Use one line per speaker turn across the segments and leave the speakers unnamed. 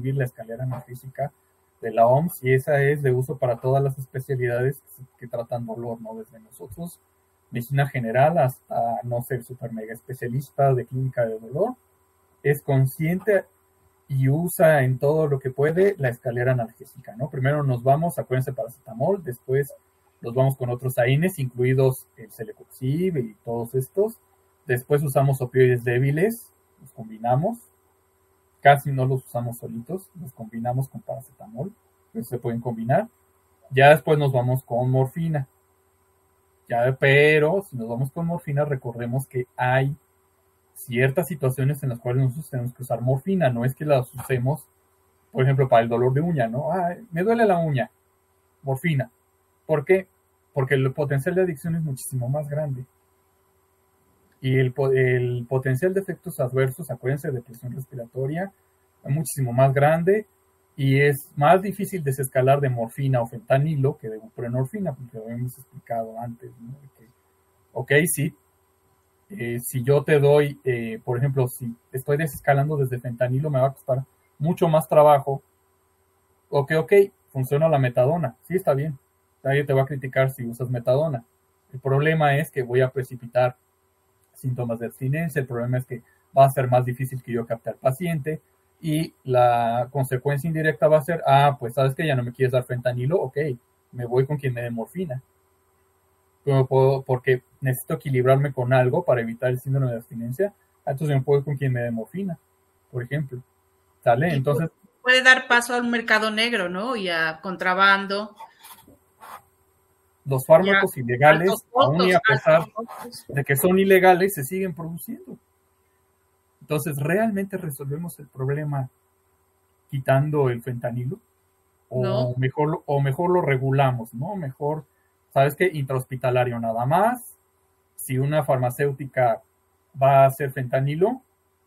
seguir la escalera analgésica de la OMS, y esa es de uso para todas las especialidades que tratan dolor, ¿no? Desde nosotros, medicina general, hasta no ser super mega especialista de clínica de dolor, es consciente y usa en todo lo que puede la escalera analgésica, ¿no? Primero nos vamos, acuérdense, paracetamol, después nos vamos con otros AINES, incluidos el Celecoxib y todos estos. Después usamos opioides débiles, los combinamos. Casi no los usamos solitos, los combinamos con paracetamol, pero se pueden combinar. Ya después nos vamos con morfina. Pero si nos vamos con morfina, recordemos que hay ciertas situaciones en las cuales nosotros tenemos que usar morfina. No es que las usemos, por ejemplo, para el dolor de uña, ¿no? Me duele la uña, morfina. ¿Por qué? Porque el potencial de adicción es muchísimo más grande. Y el potencial de efectos adversos, acuérdense, de presión respiratoria, es muchísimo más grande, y es más difícil desescalar de morfina o fentanilo que de buprenorfina, porque lo hemos explicado antes, ¿no? Sí, si yo te doy, por ejemplo, si estoy desescalando desde fentanilo, me va a costar mucho más trabajo. Funciona la metadona, sí, está bien, nadie te va a criticar si usas metadona. El problema es que voy a precipitar síntomas de abstinencia, el problema es que va a ser más difícil que yo capte al paciente, y la consecuencia indirecta va a ser, pues sabes que ya no me quieres dar fentanilo, me voy con quien me dé morfina, porque necesito equilibrarme con algo para evitar el síndrome de abstinencia, entonces me puedo ir con quien me dé morfina, por ejemplo, ¿sale? Entonces
puede dar paso a un mercado negro, ¿no? Y a contrabando.
Los fármacos ilegales, aún y a pesar de que son ilegales, se siguen produciendo. Entonces, ¿realmente resolvemos el problema quitando el fentanilo?
No.
Mejor lo regulamos, ¿no? Mejor, ¿sabes qué? Intrahospitalario nada más. Si una farmacéutica va a hacer fentanilo,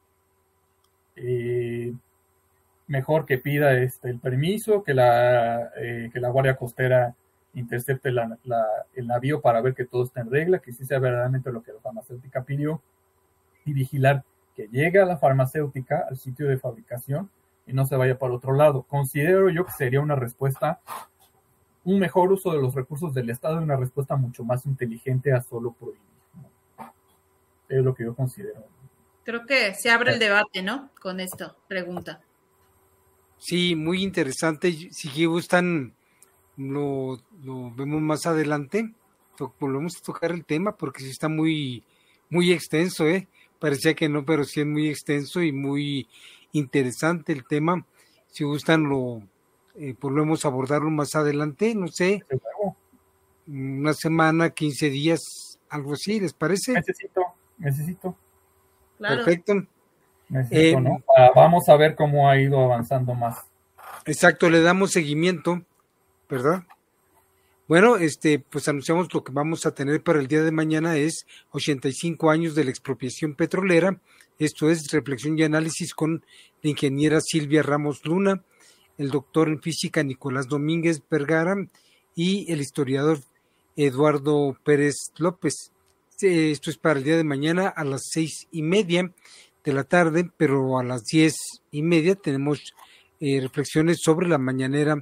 mejor que pida el permiso, que la Guardia Costera intercepte el navío para ver que todo está en regla, que sí sea verdaderamente lo que la farmacéutica pidió, y vigilar que llegue a la farmacéutica al sitio de fabricación y no se vaya para otro lado. Considero yo que sería una respuesta, un mejor uso de los recursos del Estado, y una respuesta mucho más inteligente a solo prohibir. Es lo que yo considero.
Creo que se abre el debate, ¿no? Con esta pregunta.
Sí, muy interesante. Si gustan, lo vemos más adelante. Volvemos a tocar el tema porque sí está muy, muy extenso, Parecía que no, pero sí es muy extenso y muy interesante el tema. Si gustan, volvemos a abordarlo más adelante, no sé, una semana, 15 días, algo así, ¿les parece?
Necesito.
Claro.
Perfecto.
Necesito, ¿no? Vamos a ver cómo ha ido avanzando más.
Exacto, le damos seguimiento, ¿verdad? Bueno, pues anunciamos lo que vamos a tener para el día de mañana es 85 años de la expropiación petrolera. Esto es reflexión y análisis con la ingeniera Silvia Ramos Luna, el doctor en física Nicolás Domínguez Vergara y el historiador Eduardo Pérez López. Esto es para el día de mañana a las 6:30 de la tarde, pero a las 10:30 tenemos reflexiones sobre la mañanera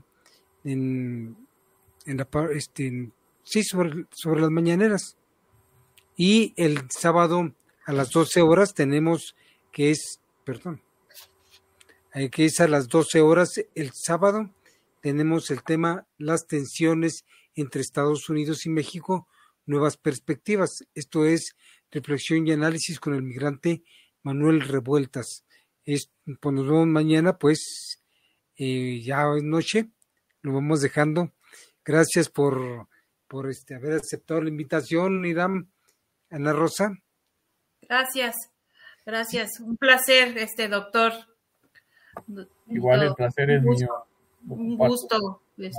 sobre las mañaneras. Y el sábado a las 12 horas tenemos que es a las 12 horas el sábado tenemos el tema las tensiones entre Estados Unidos y México, nuevas perspectivas. Esto es reflexión y análisis con el migrante Manuel Revueltas. Pues nos vemos mañana, pues ya es noche, lo vamos dejando. Gracias por haber aceptado la invitación, Iram, Ana Rosa.
Gracias. Un placer, doctor.
Igual el placer es mío.
Un gusto.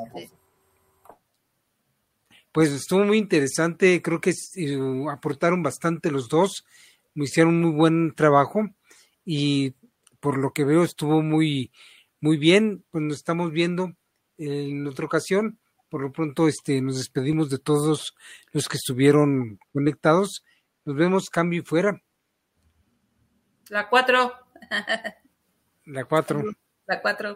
Pues estuvo muy interesante, creo que aportaron bastante los dos, me hicieron muy buen trabajo y por lo que veo estuvo muy, muy bien. Pues nos estamos viendo en otra ocasión. Por lo pronto nos despedimos de todos los que estuvieron conectados. Nos vemos, cambio y fuera.
La 4.
La 4.
La 4.